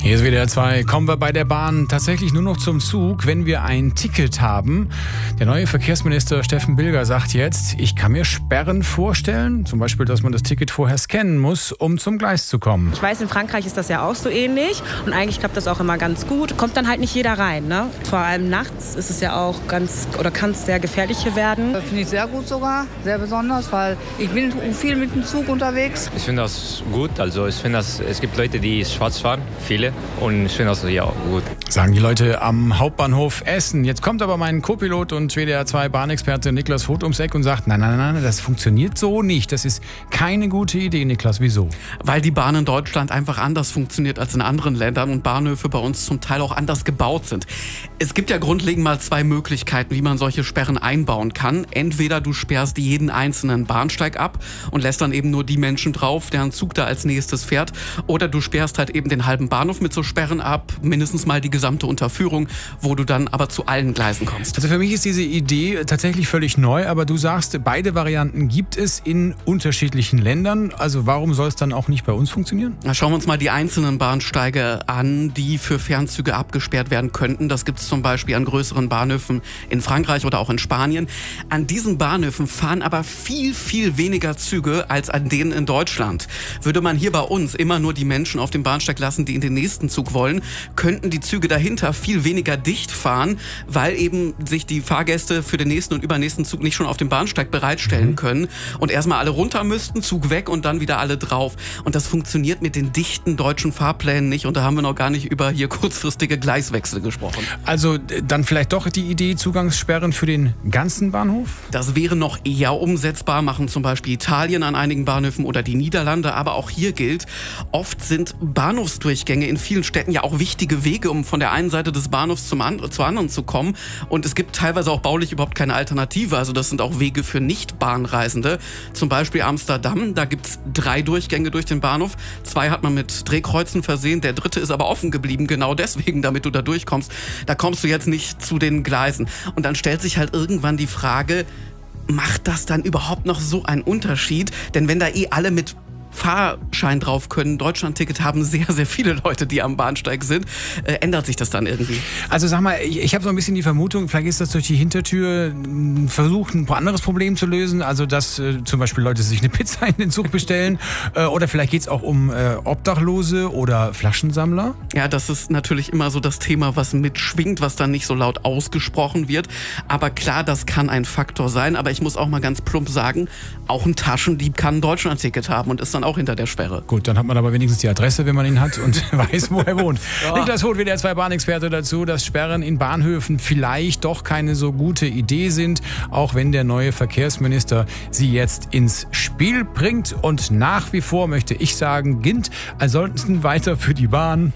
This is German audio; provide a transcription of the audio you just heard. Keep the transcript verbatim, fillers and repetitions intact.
Hier ist W D R zwei. Kommen wir bei der Bahn tatsächlich nur noch zum Zug, wenn wir ein Ticket haben. Der neue Verkehrsminister Steffen Bilger sagt jetzt, ich kann mir Sperren vorstellen. Zum Beispiel, dass man das Ticket vorher scannen muss, um zum Gleis zu kommen. Ich weiß, in Frankreich ist das ja auch so ähnlich. Und eigentlich klappt das auch immer ganz gut. Kommt dann halt nicht jeder rein, ne? Vor allem nachts ist es ja auch ganz, oder kann es sehr gefährlich werden. Das finde ich sehr gut sogar, sehr besonders, weil ich bin viel mit dem Zug unterwegs. Ich finde das gut. Also ich finde, dass es gibt Leute, die schwarz fahren, viele. Und ich finde das ja auch gut. Sagen die Leute am Hauptbahnhof Essen. Jetzt kommt aber mein Co-Pilot und W D R zwei Bahnexperte Niklas Voth ums Eck und sagt, nein, nein, nein, das funktioniert so nicht. Das ist keine gute Idee, Niklas. Wieso? Weil die Bahn in Deutschland einfach anders funktioniert als in anderen Ländern und Bahnhöfe bei uns zum Teil auch anders gebaut sind. Es gibt ja grundlegend mal zwei Möglichkeiten, wie man solche Sperren einbauen kann. Entweder du sperrst jeden einzelnen Bahnsteig ab und lässt dann eben nur die Menschen drauf, deren Zug da als nächstes fährt. Oder du sperrst halt eben den halben Bahnhof mit so Sperren ab, mindestens mal die gesamte Unterführung, wo du dann aber zu allen Gleisen kommst. Also für mich ist diese Idee tatsächlich völlig neu, aber du sagst, beide Varianten gibt es in unterschiedlichen Ländern. Also warum soll es dann auch nicht bei uns funktionieren? Na, schauen wir uns mal die einzelnen Bahnsteige an, die für Fernzüge abgesperrt werden könnten. Das gibt es zum Beispiel an größeren Bahnhöfen in Frankreich oder auch in Spanien. An diesen Bahnhöfen fahren aber viel, viel weniger Züge als an denen in Deutschland. Würde man hier bei uns immer nur die Menschen auf dem Bahnsteig lassen, die in den nächsten Zug wollen, könnten die Züge dahinter viel weniger dicht fahren, weil eben sich die Fahrgäste für den nächsten und übernächsten Zug nicht schon auf dem Bahnsteig bereitstellen können und erstmal alle runter müssten, Zug weg und dann wieder alle drauf. Und das funktioniert mit den dichten deutschen Fahrplänen nicht und da haben wir noch gar nicht über hier kurzfristige Gleiswechsel gesprochen. Also dann vielleicht doch die Idee, Zugangssperren für den ganzen Bahnhof? Das wäre noch eher umsetzbar, machen zum Beispiel Italien an einigen Bahnhöfen oder die Niederlande, aber auch hier gilt, oft sind Bahnhofsdurchgänge in vielen Städten ja auch wichtige Wege, um von der einen Seite des Bahnhofs zum and- zur anderen zu kommen. Und es gibt teilweise auch baulich überhaupt keine Alternative. Also das sind auch Wege für Nicht-Bahnreisende. Zum Beispiel Amsterdam, da gibt's drei Durchgänge durch den Bahnhof. Zwei hat man mit Drehkreuzen versehen, der dritte ist aber offen geblieben, genau deswegen, damit du da durchkommst. Da kommst du jetzt nicht zu den Gleisen. Und dann stellt sich halt irgendwann die Frage, macht das dann überhaupt noch so einen Unterschied? Denn wenn da eh alle mit Fahrschein drauf können, Deutschlandticket haben sehr, sehr viele Leute, die am Bahnsteig sind. Äh, ändert sich das dann irgendwie? Also sag mal, ich, ich habe so ein bisschen die Vermutung, vielleicht ist das durch die Hintertür ein Versuch, ein anderes Problem zu lösen. Also dass äh, zum Beispiel Leute sich eine Pizza in den Zug bestellen. äh, oder vielleicht geht es auch um äh, Obdachlose oder Flaschensammler. Ja, das ist natürlich immer so das Thema, was mitschwingt, was dann nicht so laut ausgesprochen wird. Aber klar, das kann ein Faktor sein. Aber ich muss auch mal ganz plump sagen, auch ein Taschendieb kann ein Deutschlandticket haben und ist dann auch hinter der Sperre. Gut, dann hat man aber wenigstens die Adresse, wenn man ihn hat und weiß, wo er wohnt. Ja. Niklas Voth, W D R zwei Bahnexperte dazu, dass Sperren in Bahnhöfen vielleicht doch keine so gute Idee sind, auch wenn der neue Verkehrsminister sie jetzt ins Spiel bringt. Und nach wie vor möchte ich sagen, gilt ansonsten weiter für die Bahn.